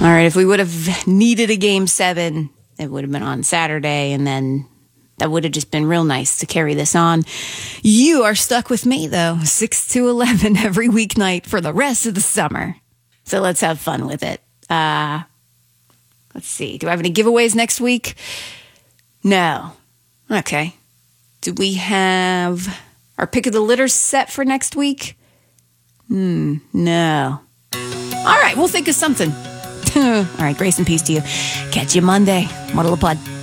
All right, if we would have needed a Game 7, it would have been on Saturday, and then that would have just been real nice to carry this on. You are stuck with me, though, 6 to 11 every weeknight for the rest of the summer. So let's have fun with it. Let's see. Do I have any giveaways next week? No. Okay. Do we have our pick of the litter set for next week? No. All right, we'll think of something. All right, grace and peace to you. Catch you Monday. Model of Pod.